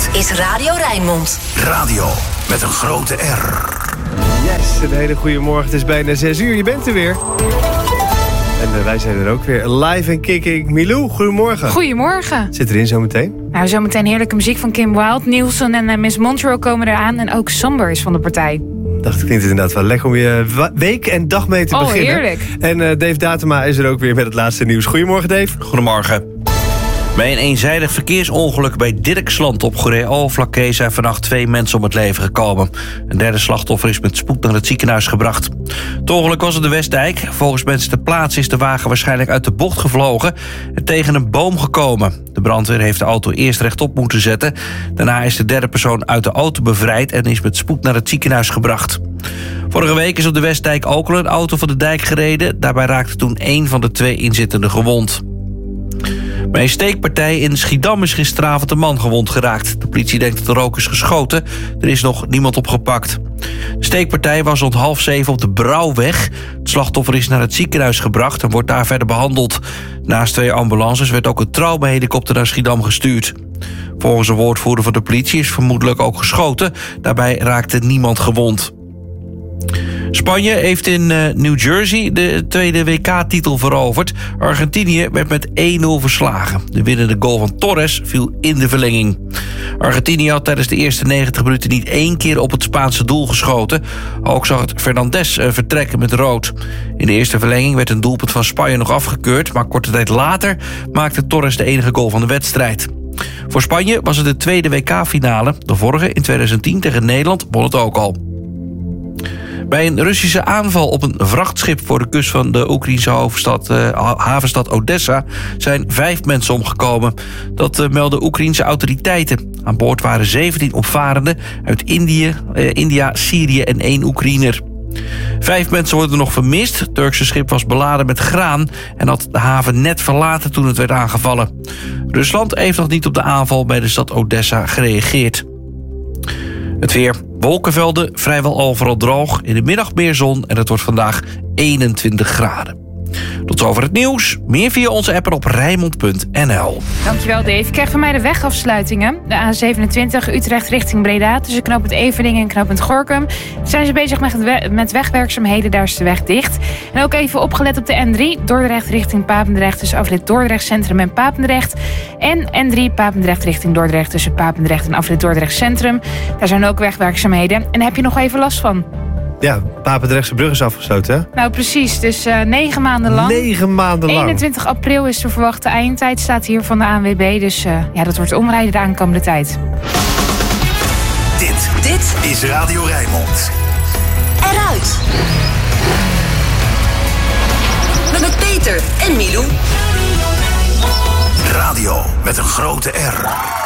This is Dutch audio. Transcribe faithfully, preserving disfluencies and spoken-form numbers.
Dit is Radio Rijnmond. Radio met een grote R. Yes, een hele goede morgen. Het is bijna zes uur. Je bent er weer. En uh, wij zijn er ook weer. Live en kicking. Milou, goedemorgen. Goedemorgen. Zit erin zometeen? Nou, zometeen heerlijke muziek van Kim Wilde. Nielsen en uh, Miss Montreal komen eraan. En ook Somber is van de partij. Dacht, klinkt het inderdaad wel lekker om je week en dag mee te oh, beginnen. Heerlijk. En uh, Dave Datema is er ook weer met het laatste nieuws. Goedemorgen, Dave. Goedemorgen. Bij een eenzijdig verkeersongeluk bij Dirksland op Goeree-Alflakkee zijn vannacht twee mensen om het leven gekomen. Een derde slachtoffer is met spoed naar het ziekenhuis gebracht. Het ongeluk was op de Westdijk. Volgens mensen ter plaatse is de wagen waarschijnlijk uit de bocht gevlogen en tegen een boom gekomen. De brandweer heeft de auto eerst rechtop moeten zetten. Daarna is de derde persoon uit de auto bevrijd en is met spoed naar het ziekenhuis gebracht. Vorige week is op de Westdijk ook al een auto van de dijk gereden. Daarbij raakte toen één van de twee inzittenden gewond. Bij een steekpartij in Schiedam is gisteravond een man gewond geraakt. De politie denkt dat er ook is geschoten. Er is nog niemand opgepakt. De steekpartij was rond half zeven op de Brouwweg. Het slachtoffer is naar het ziekenhuis gebracht en wordt daar verder behandeld. Naast twee ambulances werd ook een traumahelikopter naar Schiedam gestuurd. Volgens een woordvoerder van de politie is vermoedelijk ook geschoten. Daarbij raakte niemand gewond. Spanje heeft in uh, New Jersey de tweede W K-titel veroverd. Argentinië werd met één nul verslagen. De winnende goal van Torres viel in de verlenging. Argentinië had tijdens de eerste negentig minuten niet één keer op het Spaanse doel geschoten. Ook zag het Fernandes uh, vertrekken met rood. In de eerste verlenging werd een doelpunt van Spanje nog afgekeurd, maar korte tijd later maakte Torres de enige goal van de wedstrijd. Voor Spanje was het de tweede W K-finale. De vorige in tweeduizend tien tegen Nederland won het ook al. Bij een Russische aanval op een vrachtschip voor de kust van de Oekraïnse hoofdstad, uh, havenstad Odessa zijn vijf mensen omgekomen. Dat uh, melden Oekraïnse autoriteiten. Aan boord waren zeventien opvarenden uit Indië, uh, India, Syrië en één Oekraïner. Vijf mensen worden nog vermist. Het Turkse schip was beladen met graan en had de haven net verlaten toen het werd aangevallen. Rusland heeft nog niet op de aanval bij de stad Odessa gereageerd. Het weer, wolkenvelden, vrijwel overal droog. In de middag meer zon en het wordt vandaag eenentwintig graden. Tot zover het nieuws. Meer via onze app en op Rijnmond punt n l. Dankjewel, Dave. Ik krijg van mij de wegafsluitingen. De A zevenentwintig Utrecht richting Breda. Tussen knooppunt Everdingen en knooppunt Gorinchem zijn ze bezig met, we- met wegwerkzaamheden. Daar is de weg dicht. En ook even opgelet op de N drie. Dordrecht richting Papendrecht tussen afrit Dordrecht Centrum en Papendrecht. En N drie Papendrecht richting Dordrecht tussen Papendrecht en afrit Dordrecht Centrum. Daar zijn ook wegwerkzaamheden. En daar heb je nog even last van. Ja, Papendrechtse brug is afgesloten, hè? Nou, precies. Dus uh, negen maanden lang. Negen maanden lang. eenentwintig april is de verwachte eindtijd, staat hier van de A N W B. Dus uh, ja, dat wordt omrijden de aankomende tijd. Dit, dit is Radio Rijnmond. Eruit. Met Peter en Milou. Radio met een grote R.